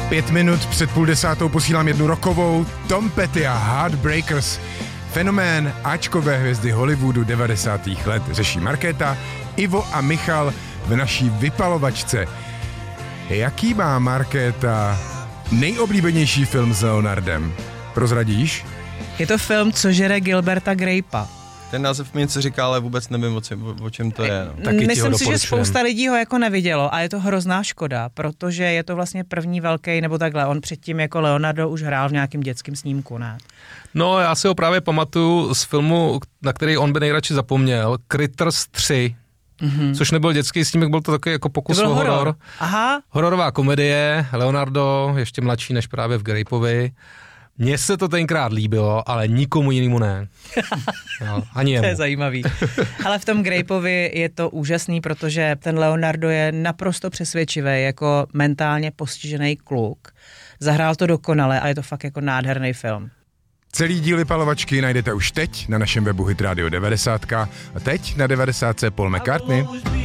5 minut před 9:30 posílám jednu rokovou. Tom Petty a Heartbreakers. Fenomén áčkové hvězdy Hollywoodu 90. let řeší Markéta, Ivo a Michal v naší vypalovačce. Jaký má Markéta nejoblíbenější film s Leonardem? Prozradíš? Je to film Co žere Gilberta Grape'a. Ten název mi něco říká, ale vůbec nevím, o čem to je. No. Myslím si, že spousta lidí ho jako nevidělo a je to hrozná škoda, protože je to vlastně první velký, nebo takhle, on předtím jako Leonardo už hrál v nějakém dětském snímku, ne? No, já si ho právě pamatuju z filmu, na který on by nejradši zapomněl, Critters 3, což nebyl dětský snímek, byl to takový jako pokus o horor. Aha. Hororová komedie, Leonardo, ještě mladší než právě v Grapeovi. Mně se to tenkrát líbilo, ale nikomu jinému ne. Jo, ani jemu. To je zajímavý. Ale v tom Grapeovi je to úžasný, protože ten Leonardo je naprosto přesvědčivý jako mentálně postižený kluk. Zahrál to dokonale a je to fakt jako nádherný film. Celý díl Vypalovačky najdete už teď na našem webu Hit Radio 90. A teď na 90. Paul McCartney.